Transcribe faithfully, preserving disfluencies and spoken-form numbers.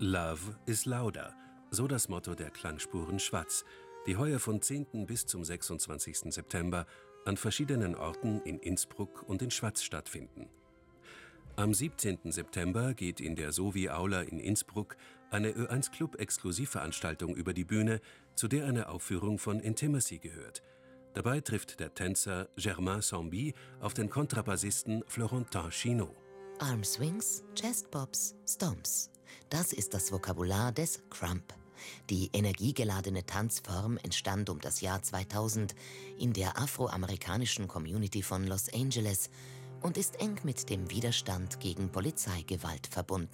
Love is louder, so das Motto der Klangspuren Schwaz, die heuer vom zehnten bis zum sechsundzwanzigsten September an verschiedenen Orten in Innsbruck und in Schwaz stattfinden. Am siebzehnten September geht in der Sovi-Aula in Innsbruck eine Ö eins Club Exklusivveranstaltung über die Bühne, zu der eine Aufführung von Intimacy gehört. Dabei trifft der Tänzer Germain Samby auf den Kontrabassisten Florentin Chinot. Armswings, Chestpops, Stomps. Das ist das Vokabular des Crump. Die energiegeladene Tanzform entstand um das Jahr zweitausend in der afroamerikanischen Community von Los Angeles und ist eng mit dem Widerstand gegen Polizeigewalt verbunden.